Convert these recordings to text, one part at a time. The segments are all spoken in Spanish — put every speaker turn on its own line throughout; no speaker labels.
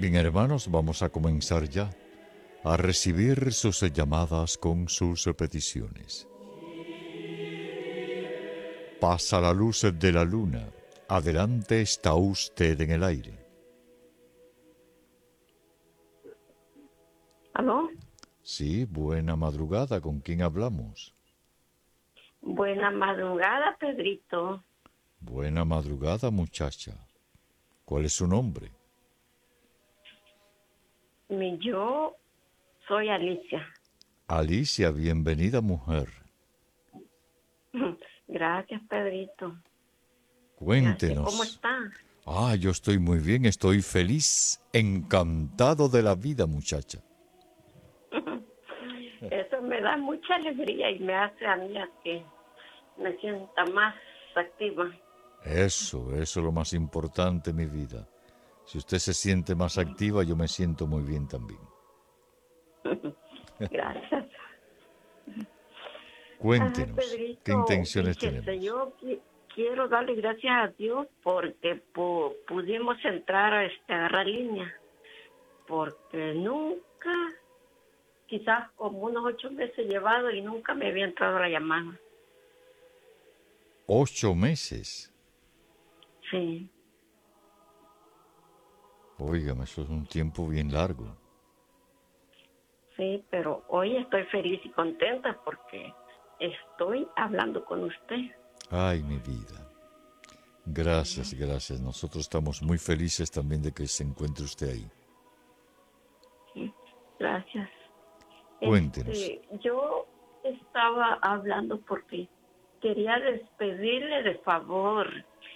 Bien, hermanos, vamos a comenzar ya a recibir sus llamadas con sus peticiones. Pasa la luz de la luna. Adelante está usted en el aire.
¿Aló?
Sí, buena madrugada. ¿Con quién hablamos?
Buena madrugada, Pedrito.
Buena madrugada, muchacha. ¿Cuál es su nombre?
Yo soy Alicia.
Alicia, bienvenida, mujer.
Gracias, Pedrito. Gracias. ¿Cómo
Cuéntenos.
está?
Yo estoy muy bien, estoy feliz, encantado de la vida, muchacha.
Eso me da mucha alegría y me hace a mí a que me sienta más activa.
Eso es lo más importante en mi vida. Si usted se siente más activa, yo me siento muy bien también.
Gracias.
Cuéntenos, ¿qué
Pedrito,
intenciones
fíjese,
tenemos?
quiero darle gracias a Dios porque pudimos entrar a agarrar línea. Porque nunca, quizás como unos 8 meses llevado y nunca me había entrado la llamada.
8 meses.
Sí,
Óigame, eso es un tiempo bien largo.
sí, pero hoy estoy feliz y contenta porque estoy hablando con usted.
Ay, mi vida. Gracias, gracias. Nosotros estamos muy felices también de que se encuentre usted ahí.
Sí, gracias.
Cuéntenos.
Yo estaba hablando porque quería despedirle de favor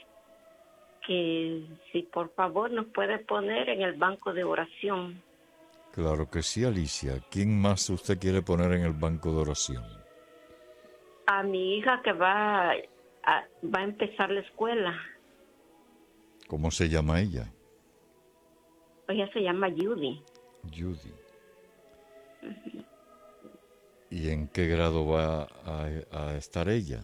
que si por favor nos puede poner en el banco de oración.
Claro que sí, Alicia. ¿Quién más usted quiere poner en el banco de oración?
A mi hija que va a empezar la escuela.
¿Cómo se llama ella?
Ella se llama Judy.
Judy. ¿Y en qué grado va a estar ella?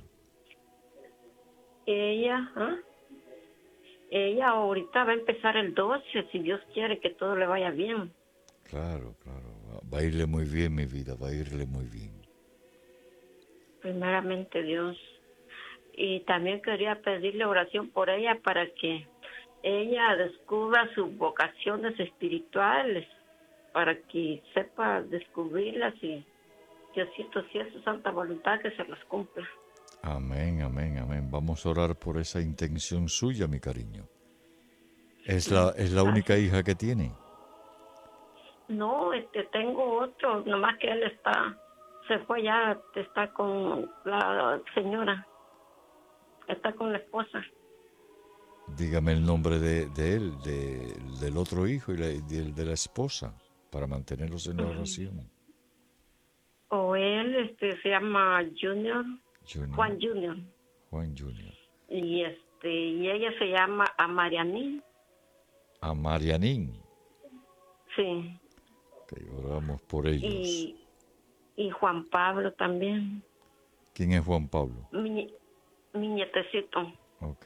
¿Ah? Ella ahorita va a empezar el 12, si Dios quiere que todo le vaya bien.
Claro, claro. Va a irle muy bien, mi vida, va a irle muy bien.
Primeramente Dios. Y también quería pedirle oración por ella para que ella descubra sus vocaciones espirituales, para que sepa descubrirlas y Diosito, si es su santa voluntad, que se las cumpla.
Amén, amén, amén. Vamos a orar por esa intención suya, mi cariño. Es la única
Gracias.
hija que tiene?
No, tengo otro, nomás que él se fue ya, está con la señora, está con la esposa.
Dígame el nombre de él, del otro hijo y de la esposa, para mantenerlos en la oración.
O él, se llama Junior,
Junior,
Juan Junior,
Juan Junior.
y ella se llama Amarianín,
A Marianín,
sí,
que oramos por ellos.
y, y Juan Pablo también,
¿Quién es Juan Pablo?
mi nietecito.
Ok.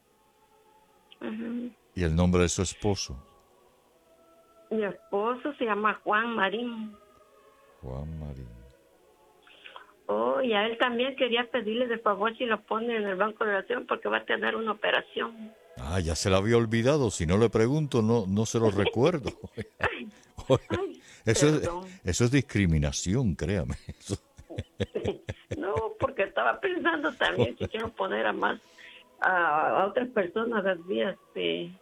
Ujú.
¿Y el nombre de su esposo?
Mi esposo se llama Juan Marín.
Juan Marín.
Oh, y a él también quería pedirle de favor si lo pone en el banco de oración porque va a tener una operación.
Ya se la había olvidado. Si no le pregunto, no se lo recuerdo.
Ay,
Oiga,
ay,
eso es,
perdón.
eso es discriminación, créame.
No, porque estaba pensando también si quiero poner a otras personas así,